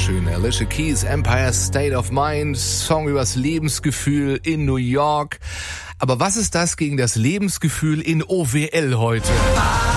wunderschön. Alicia Keys, Empire State of Mind, Song übers Lebensgefühl in New York. Aber was ist das gegen das Lebensgefühl in OWL heute?